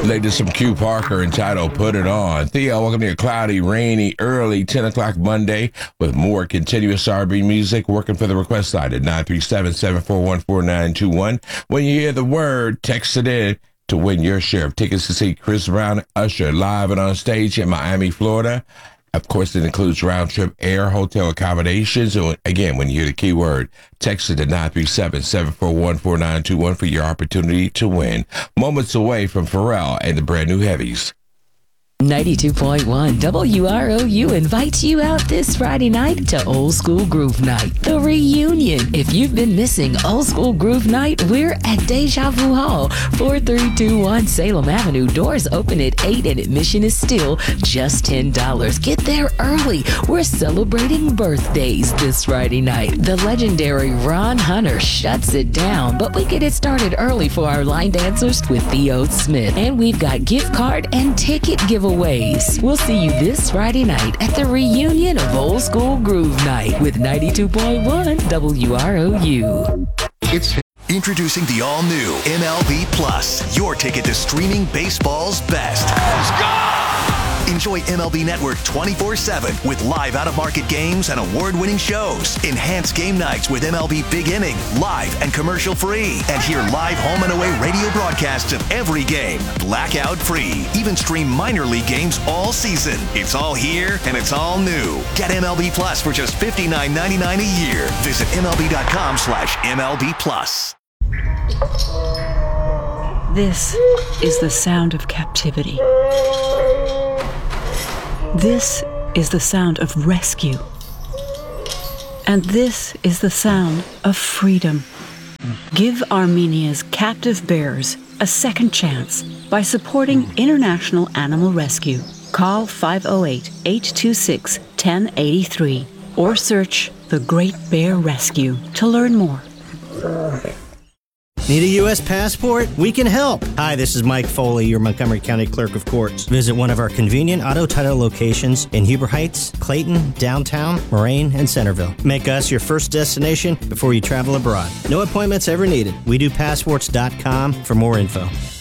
Latest from Q Parker entitled Put It On. Theo, welcome to your cloudy, rainy, early 10 o'clock Monday with more continuous R&B music. Working for the request line at 937-741-4921. When you hear the word, text it in to win your share of tickets to see Chris Brown Usher live and on stage in Miami, Florida. Of course, it includes round-trip air, hotel accommodations. So again, when you hear the keyword, text it to 937-741-4921 for your opportunity to win. Moments away from Pharrell and the brand new Heavies. 92.1 WROU invites you out this Friday night to Old School Groove Night, the reunion. If you've been missing Old School Groove Night, we're at Deja Vu Hall, 4321 Salem Avenue. Doors open at 8 and admission is still just $10. Get there early. We're celebrating birthdays this Friday night. The legendary Ron Hunter shuts it down, but we get it started early for our line dancers with Theo Smith. And we've got gift card and ticket giveaways. We'll see you this Friday night at the reunion of Old School Groove Night with 92.1 WROU. Introducing the all-new MLB Plus, your ticket to streaming baseball's best. Let's go! Enjoy MLB Network 24/7 with live out-of-market games and award-winning shows. Enhance game nights with MLB Big Inning, live and commercial-free. And hear live home and away radio broadcasts of every game, blackout-free. Even stream minor league games all season. It's all here and it's all new. Get MLB Plus for just $59.99 a year. Visit MLB.com/MLB Plus. This is the sound of captivity. This is the sound of rescue. And this is the sound of freedom. Give Armenia's captive bears a second chance by supporting International Animal Rescue. Call 508-826-1083 or search The Great Bear Rescue to learn more. Need a U.S. passport? We can help. Hi, this is Mike Foley, your Montgomery County Clerk of Courts. Visit one of our convenient auto title locations in Heber Heights, Clayton, downtown, Moraine, and Centerville. Make us your first destination before you travel abroad. No appointments ever needed. We do passports.com for more info.